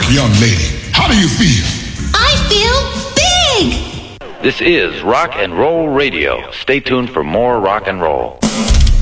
young lady. How do you feel? I feel big! This is Rock and Roll Radio. Stay tuned for more rock and roll.